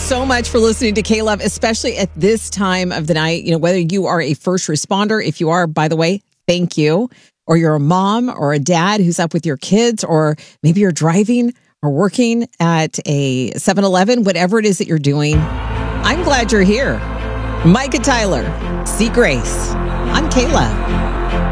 so much for listening to K-Love, especially at this time of the night. You know, whether you are a first responder, if you are, by the way, thank you, or you're a mom or a dad who's up with your kids, or maybe you're driving or working at a 7-Eleven, whatever it is that you're doing. I'm glad you're here. Micah Tyler, See Grace on K-Love.